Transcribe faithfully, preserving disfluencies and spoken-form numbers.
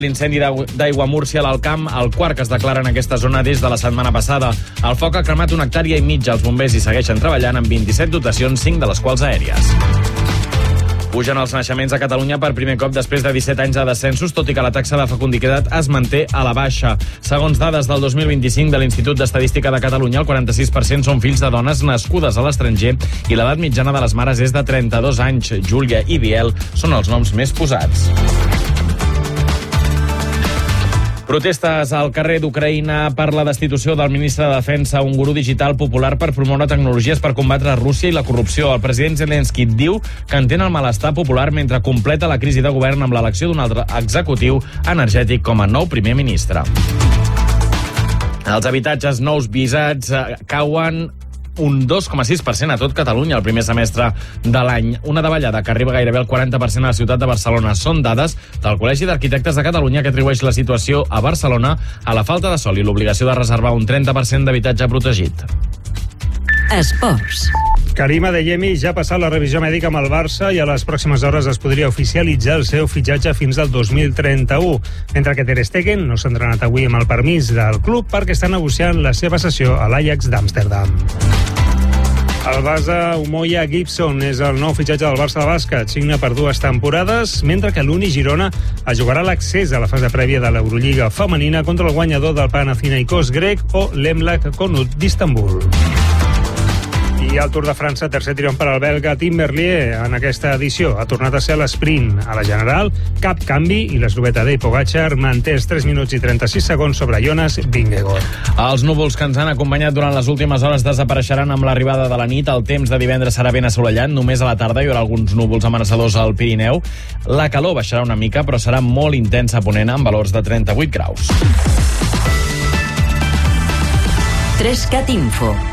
L'incendi d'aigua Múrcia a l'Alcamp, el quart que es declara en aquesta zona des de la setmana passada. El foc ha cremat una hectàrea i mitja. Els bombers hi segueixen treballant amb vint-i-set dotacions, cinc de les quals aèries. Pugen els naixements a Catalunya per primer cop després de disset anys de descensos, tot i que la taxa de fecunditat es manté a la baixa. Segons dades del dos mil vint-i-cinc de l'Institut d'Estadística de Catalunya, el quaranta-sis per cent són fills de dones nascudes a l'estranger i l'edat mitjana de les mares és de trenta-dos anys. Júlia i Biel són els noms més posats. Protestes al carrer d'Ucraïna per la destitució del ministre de Defensa, un gurú digital popular per promoure tecnologies per combatre Rússia i la corrupció. El president Zelensky diu que entén el malestar popular mentre completa la crisi de govern amb l'elecció d'un altre executiu energètic com a nou primer ministre. Els habitatges nous visats cauen un dos coma sis per cent a tot Catalunya el primer semestre de l'any. Una davallada que arriba gairebé al quaranta per cent a la ciutat de Barcelona. Són dades del Col·legi d'Arquitectes de Catalunya, que atribueix la situació a Barcelona a la falta de sòl i l'obligació de reservar un trenta per cent d'habitatge protegit. Esports. Karim Adeyemi ja ha passat la revisió mèdica amb el Barça i a les pròximes hores es podria oficialitzar el seu fitxatge fins al dos mil trenta-u, mentre que Ter Stegen no s'ha entrenat avui amb el permís del club perquè està negociant la seva cessió a l'Ajax d'Amsterdam. El base Umoja Gibson és el nou fitxatge del Barça de bàsquet. Signa per dues temporades, mentre que l'Uni Girona jugarà l'accés a la fase prèvia de l'Eurolliga femenina contra el guanyador del Panathinaikos grec o l'Emlak Konut d'Istanbul. I al Tour de França, tercer triomf per al belga Tim Merlier en aquesta edició. Ha tornat a ser a l'esprint. A la general, cap canvi i l'eslovè Tadej Pogačar manté els tres minuts i trenta-sis segons sobre Jonas Vingegaard. Els núvols que ens han acompanyat durant les últimes hores desapareixeran amb l'arribada de la nit. El temps de divendres serà ben assolellat. Només a la tarda hi haurà alguns núvols amenaçadors al Pirineu. La calor baixarà una mica, però serà molt intensa a Ponent, amb valors de trenta-vuit graus. tres cat Info.